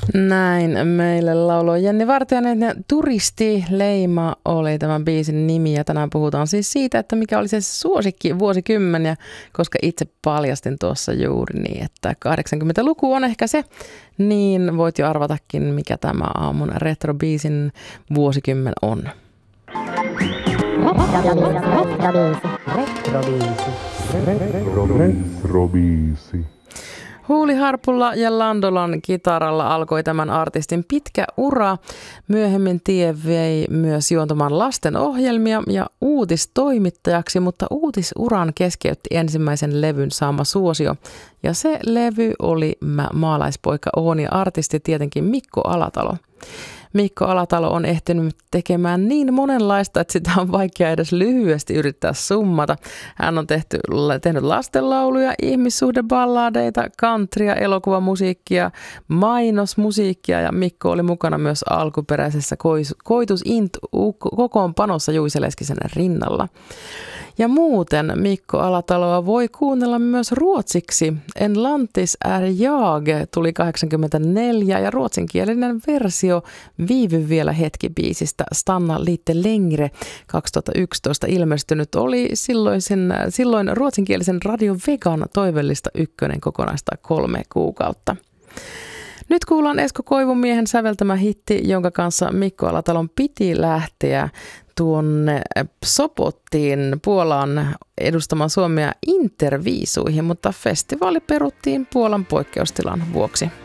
Näin meille lauloi Jenni Vartiainen ja Turistileima oli tämän biisin nimi ja tänään puhutaan siis siitä, että mikä oli se suosikki vuosikymmeniä, koska itse paljastin tuossa juuri niin, että 80-luku on ehkä se, niin voit jo arvatakin, mikä tämä aamun retrobiisin vuosikymmen on. Retrobiisi. Huuli Harpulla ja Landolan kitaralla alkoi tämän artistin pitkä ura. Myöhemmin tie vei myös juontamaan lastenohjelmia ja uutistoimittajaksi, mutta uutisuran keskeytti ensimmäisen levyn saama suosio. Ja se levy oli Maalaispoika oon ja artisti tietenkin Mikko Alatalo. Mikko Alatalo on ehtinyt tekemään niin monenlaista, että sitä on vaikea edes lyhyesti yrittää summata. Hän on tehnyt lastenlauluja, ihmissuhdeballadeita, countrya, elokuvamusiikkia, mainosmusiikkia ja Mikko oli mukana myös alkuperäisessä Koitus Int kokoonpanossa Juise Leskisen rinnalla. Ja muuten Mikko Alataloa voi kuunnella myös ruotsiksi. En lantis är jag tuli 84 ja ruotsinkielinen versio Viivy vielä hetki -biisistä Stanna lite längre 2011 ilmestynyt oli silloin ruotsinkielisen Radio Vegan toivellista ykkönen kokonaista 3 kuukautta. Nyt kuullaan Esko Koivumiehen säveltämä hitti, jonka kanssa Mikko Alatalon piti lähteä tuonne Sopottiin Puolaan edustamaan Suomea Interviisuihin, mutta festivaali peruttiin Puolan poikkeustilan vuoksi.